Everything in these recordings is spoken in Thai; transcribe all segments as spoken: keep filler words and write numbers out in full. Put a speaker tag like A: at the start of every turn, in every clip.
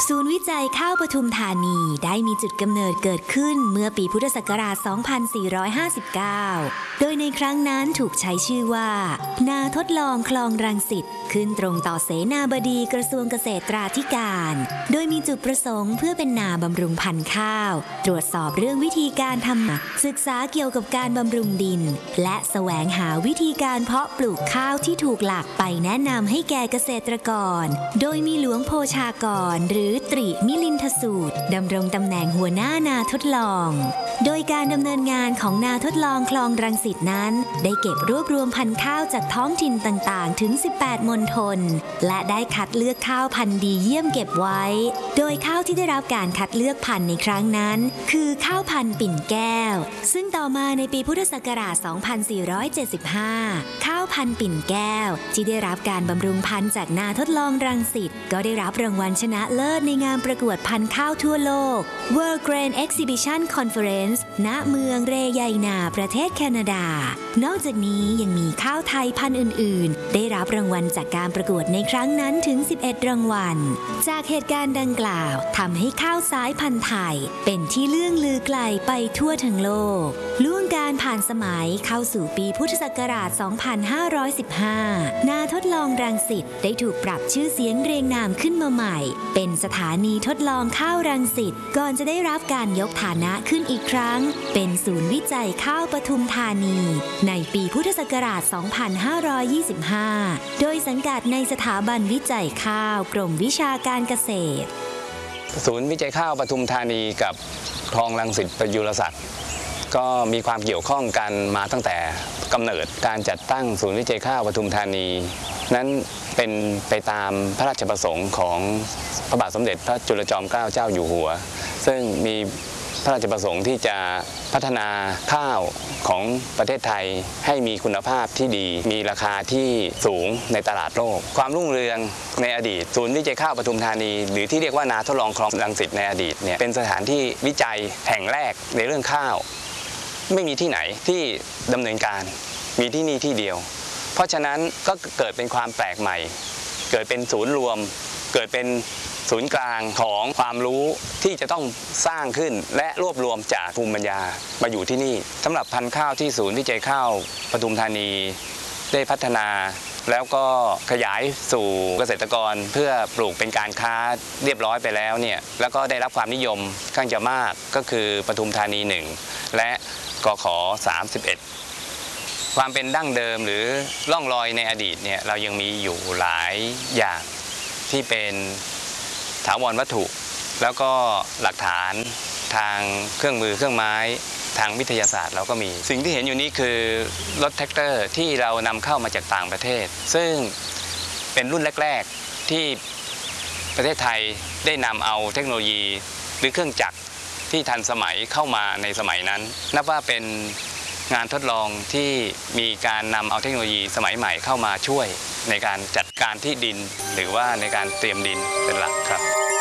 A: ศูนย์วิจัยข้าวปทุมธานีได้มีจุดกำเนิดเกิดขึ้นเมื่อปีพุทธศักราช สองพันสี่ร้อยห้าสิบเก้า โดยในครั้งนั้นถูกใช้ชื่อว่านาทดลองคลองรังสิตขึ้นตรงต่อเสนาบดีกระทรวงเกษตราธิการ โดยมีจุดประสงค์เพื่อเป็นนาบำรุงพันธุ์ข้าวตรวจสอบเรื่องวิธีการทำหมักศึกษาเกี่ยวกับการบำรุงดินและแสวงหาวิธีการเพาะปลูกข้าวที่ถูกหลักไปแนะนำให้แก่เกษตรกรโดยมีหลวงโภชากรหรือตรีมิลินทสูตรดำรงตำแหน่งหัวหน้านาทดลองโดยการดำเนินงานของนาทดลองคลองรังสิตนั้นได้เก็บรวบรวมพันธุ์ข้าวจากท้องถิ่นต่างๆถึงสิบแปดมณฑลและได้คัดเลือกข้าวพันธุ์ดีเยี่ยมเก็บไว้โดยข้าวที่ได้รับการคัดเลือกพันธุ์ในครั้งนั้นคือข้าวพันธุ์ปิ่นแก้วซึ่งต่อมาในปีพุทธศักราช สองพันสี่ร้อยเจ็ดสิบห้า ข้าวพันธุ์ปิ่นแก้วที่ได้รับการบำรุงพันธุ์จากนาทดลองรังสิตก็ได้รับรางวัลชนะเลิศในงานประกวดพันธุ์ข้าวทั่วโลก World Grain Exhibition Conference ณ เมืองเรไยนาประเทศแคนาดานอกจากนี้ยังมีข้าวไทยพันธุ์อื่นๆได้รับรางวัลจากการประกวดในครั้งนั้นถึงสิบเอ็ดรางวัลจากเหตุการณ์ดังกล่าวทำให้ข้าวสายพันธุ์ไทยเป็นที่เลื่องลือไกลไปทั่วทั้งโลกล่วงการผ่านสมัยเข้าสู่ปีพุทธศักราช สองพันห้าร้อยสิบห้า นาทดลองรังสิตได้ถูกปรับชื่อเสียงเรียงนามขึ้นมาใหม่เป็นสถานีทดลองข้าวรังสิตก่อนจะได้รับการยกฐานะขึ้นอีกครั้งเป็นศูนย์วิจัยข้าวปทุมธานีในปีพุทธศักราช สองพันห้าร้อยยี่สิบห้า โดยสังกัดในสถาบันวิจัยข้าวกรมวิชาการเกษตร
B: ศูนย์วิจัยข้าวปทุมธานีกับคลองรังสิตประยุรศักดิ์ก็มีความเกี่ยวข้องกันมาตั้งแต่กำเนิดการจัดตั้งศูนย์วิจัยข้าวปทุมธานีนั้นเป็นไปตามพระราชประสงค์ของพระบาทสมเด็จพระจุลจอมเกล้าเจ้าอยู่หัวซึ่งมีพระราชประสงค์ที่จะพัฒนาข้าวของประเทศไทยให้มีคุณภาพที่ดีมีราคาที่สูงในตลาดโลกความรุ่งเรืองในอดีตศูนย์วิจัยข้าวปทุมธานีหรือที่เรียกว่านาทดลองคลองรังสิตในอดีตเนี่ยเป็นสถานที่วิจัยแห่งแรกในเรื่องข้าวไม่มีที่ไหนที่ดำเนินการมีที่นี่ที่เดียวเพราะฉะนั้นก็เกิดเป็นความแปลกใหม่เกิดเป็นศูนย์รวมเกิดเป็นศูนย์กลางของความรู้ที่จะต้องสร้างขึ้นและรวบรวมจากภูมิปัญญามาอยู่ที่นี่สำหรับพันธุ์ข้าวที่ศูนย์วิจัยข้าวปทุมธานีได้พัฒนาแล้วก็ขยายสู่เกษตรกรเพื่อปลูกเป็นการค้าเรียบร้อยไปแล้วเนี่ยแล้วก็ได้รับความนิยมค่อนข้างจะมากก็คือปทุมธานีหนึ่งและกขสามสิบเอ็ดความเป็นดั้งเดิมหรือร่องรอยในอดีตเนี่ยเรายังมีอยู่หลายอย่างที่เป็นถาวรวัตถุแล้วก็หลักฐานทางเครื่องมือเครื่องไม้ทางวิทยาศาสตร์เราก็มีสิ่งที่เห็นอยู่นี้คือรถแท็กเตอร์ที่เรานำเข้ามาจากต่างประเทศซึ่งเป็นรุ่นแรกๆที่ประเทศไทยได้นำเอาเทคโนโลยีหรือเครื่องจักรที่ทันสมัยเข้ามาในสมัยนั้นนับว่าเป็นงานทดลองที่มีการนำเอาเทคโนโลยีสมัยใหม่เข้ามาช่วยในการจัดการที่ดินหรือว่าในการเตรียมดินเป็นหลักครับ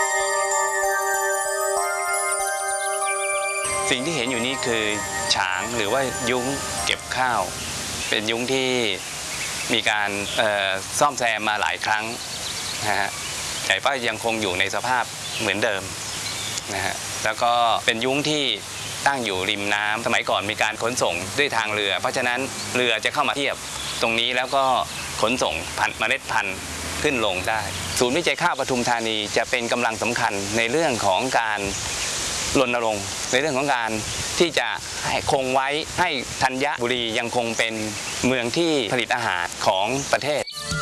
B: สิ่งที่เห็นอยู่นี้คือฉางหรือว่ายุ้งเก็บข้าวเป็นยุ้งที่มีการซ่อมแซมมาหลายครั้งนะฮะแต่ก็ยังคงอยู่ในสภาพเหมือนเดิมนะฮะแล้วก็เป็นยุ้งที่ตั้งอยู่ริมน้ำสมัยก่อนมีการขนส่งด้วยทางเรือเพราะฉะนั้นเรือจะเข้ามาเทียบตรงนี้แล้วก็ขนส่งพันธุ์เมล็ดพันธุ์ขึ้นลงได้ศูนย์วิจัยข้าวปทุมธานีจะเป็นกำลังสำคัญในเรื่องของการรณรงค์ในเรื่องของการที่จะให้คงไว้ให้ธัญบุรียังคงเป็นเมืองที่ผลิตอาหารของประเทศ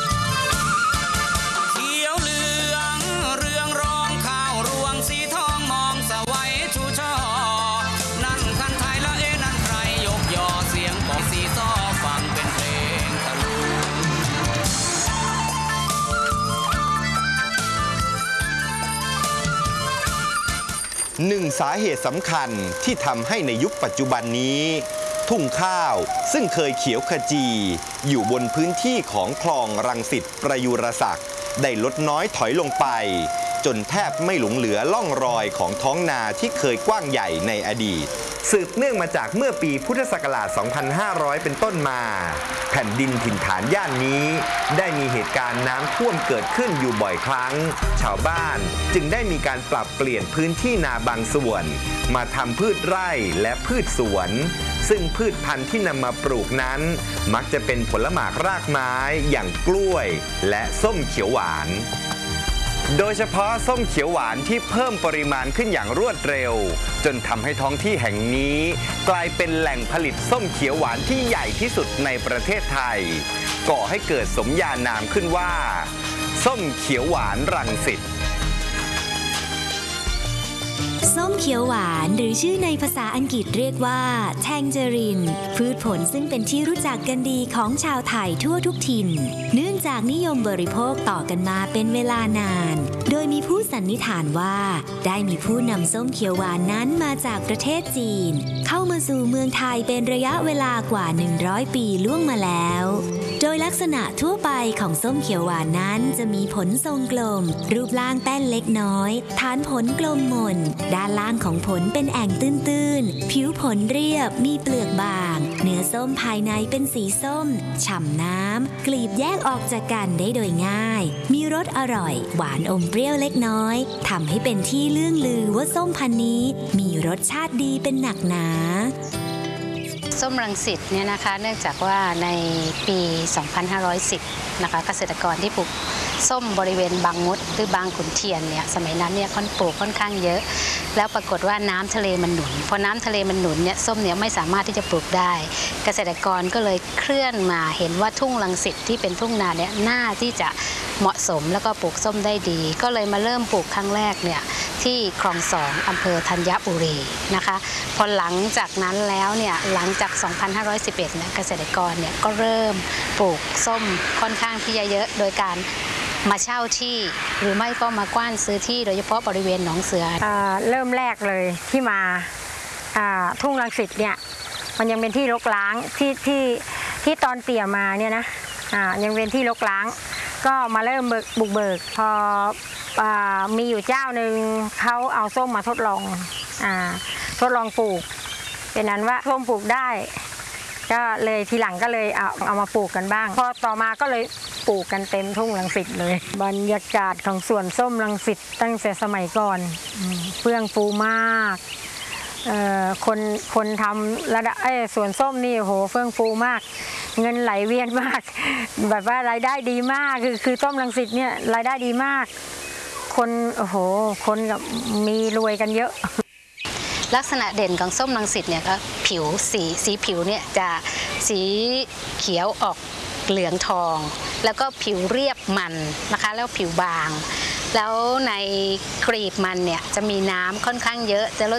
C: หนึ่งสาเหตุสำคัญที่ทำให้ในยุคปัจจุบันนี้ทุ่งข้าวซึ่งเคยเขียวขจีอยู่บนพื้นที่ของคลองรังสิตประยุรศักดิ์ได้ลดน้อยถอยลงไปจนแทบไม่หลงเหลือล่องรอยของท้องนาที่เคยกว้างใหญ่ในอดีตสืบเนื่องมาจากเมื่อปีพุทธศักราช สองพันห้าร้อย เป็นต้นมาแผ่นดินถิ่นฐานย่านนี้ได้มีเหตุการณ์น้ำท่วมเกิดขึ้นอยู่บ่อยครั้งชาวบ้านจึงได้มีการปรับเปลี่ยนพื้นที่นาบางส่วนมาทำพืชไร่และพืชสวนซึ่งพืชพันธุ์ที่นำมาปลูกนั้นมักจะเป็นผลหมากรากไม้อย่างกล้วยและส้มเขียวหวานโดยเฉพาะส้มเขียวหวานที่เพิ่มปริมาณขึ้นอย่างรวดเร็วจนทำให้ท้องที่แห่งนี้กลายเป็นแหล่งผลิตส้มเขียวหวานที่ใหญ่ที่สุดในประเทศไทยก่อให้เกิดสมญานามขึ้นว่าส้มเขียวหวานรังสิต
A: ส้มเขียวหวานหรือชื่อในภาษาอังกฤษเรียกว่าแทงเจอรินพืชผลซึ่งเป็นที่รู้จักกันดีของชาวไทยทั่วทุกถิ่นเนื่องจากนิยมบริโภคต่อกันมาเป็นเวลานานโดยมีผู้สันนิษฐานว่าได้มีผู้นำส้มเขียวหวานนั้นมาจากประเทศจีนเข้ามาสู่เมืองไทยเป็นระยะเวลากว่าหนึ่งร้อยปีล่วงมาแล้วโดยลักษณะทั่วไปของส้มเขียวหวานนั้นจะมีผลทรงกลมรูปร่างแป้นเล็กน้อยฐานผลกลมมนด้านล่างของผลเป็นแอ่งตื้นๆผิวผลเรียบมีเปลือกบางเนื้อส้มภายในเป็นสีส้มฉ่ำน้ำกลีบแยกออกจากกันได้โดยง่ายมีรสอร่อยหวานอมเปรี้ยวเล็กน้อยทำให้เป็นที่เลื่องลือว่าส้มพันธุ์นี้มีรสชาติดีเป็นหนักหนา
D: ส้มรังสิตเนี่ยนะคะเนื่องจากว่าในปี สองพันห้าร้อยสิบ นะคะเกษตรกรที่ปลูกส้มบริเวณบางมดหรือบางขุนเทียนเนี่ยสมัยนั้นเนี่ยค่อนปลูกค่อนข้างเยอะแล้วปรากฏว่าน้ำทะเลมันหนุนพอน้ำทะเลมันหนุนเนี่ยส้มเนี่ยไม่สามารถที่จะปลูกได้เกษตรกรก็เลยเคลื่อนมาเห็นว่าทุ่งรังสิตที่เป็นทุ่งนาเนี่ยน่าที่จะเหมาะสมแล้วก็ปลูกส้มได้ดีก็เลยมาเริ่มปลูกครั้งแรกเนี่ยที่คลองสองอำเภอธัญบุรีนะคะพอหลังจากนั้นแล้วเนี่ยหลังจาก สองพันห้าร้อยสิบเอ็ด เนี่ยเกษตรกรเนี่ยก็เริ่มปลูกส้มค่อนข้างที่จะเยอะโดยการมาเช่าที่หรือไม่ก็มากว้านซื้อที่โดยเฉพาะบริเวณหนองเสืออ่า
E: เริ่มแรกเลยที่มาอ่าทุ่งรังสิตเนี่ยมันยังเป็นที่รกร้างที่ที่ที่ตอนเตี่ยมาเนี่ยนะอ่ายังเป็นที่รกร้างก็มาเริ่มบุกเบิกพออ่ามีอยู่เจ้าหนึ่งเขาเอาส้มมาทดลองอ่าทดลองปลูกเป็นนั้นว่าส้มปลูกได้ก็เลยทีหลังก็เลยเอาเอามาปลูกกันบ้างพอต่อมาก็เลยปลูกกันเต็มทุ่งรังสิตเลยบรรยากาศของสวนส้มรังสิตตั้งแต่สมัยก่อนเฟื่องฟูมากคนคนทำระดับไอ้สวนส้มนี่โหเฟื่องฟูมากเงินไหลเวียนมากแบบว่ารายได้ดีมากคือคือส้มรังสิตเนี่ยรายได้ดีมากคนโอ้โหคนกับมีรวยกันเยอะ
D: ลักษณะเด่นของส้มรังสิตเนี่ยก็ผิวสีสีผิวเนี่ยจะสีเขียวออกเหลืองทองแล้วก็ผิวเรียบมันนะคะแล้วผิวบางแล้วในกรีบมันเนี่ยจะมีน้ำค่อนข้างเยอะจะรส